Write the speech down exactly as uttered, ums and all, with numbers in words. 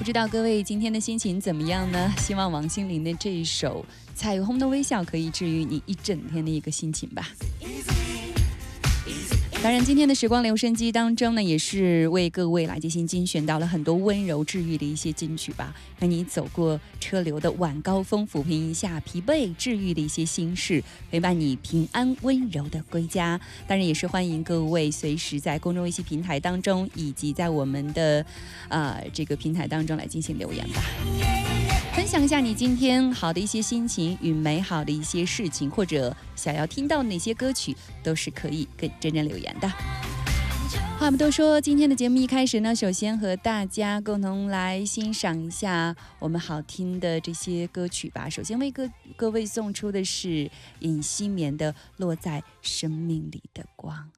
知道各位今天的心情怎么样呢？希望王心凌的这一首《彩虹的微笑》可以治愈你一整天的一个心情吧。当然，今天的时光留声机当中呢，也是为各位来进行精选到了很多温柔治愈的一些金曲吧，让你走过车流的晚高峰，抚平一下疲惫，治愈的一些心事，陪伴你平安温柔的归家。当然，也是欢迎各位随时在公众微信平台当中，以及在我们的呃这个平台当中来进行留言吧。分享一下你今天好的一些心情与美好的一些事情，或者想要听到哪些歌曲，都是可以跟真真留言的。话不多说，今天的节目一开始呢，首先和大家共同来欣赏一下我们好听的这些歌曲吧。首先为各各位送出的是尹锡棉的《落在生命里的光》。